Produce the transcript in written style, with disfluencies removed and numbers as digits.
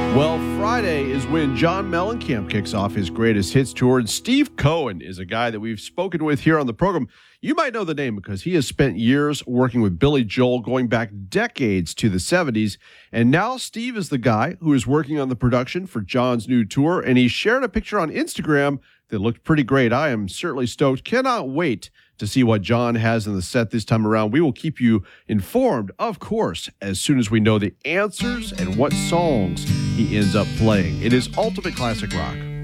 Well, Friday is when John Mellencamp kicks off his greatest hits tour, and Steve Cohen is a guy that we've spoken with here on the program. You might know the name because he has spent years working with Billy Joel, going back decades to the 70s, and now Steve is the guy who is working on the production for John's new tour, and he shared a picture on Instagram that looked pretty great. I am certainly stoked. Cannot wait to see what John has in the set this time around. We will keep you informed, of course, as soon as we know the answers and what songs he ends up playing. It is Ultimate Classic Rock.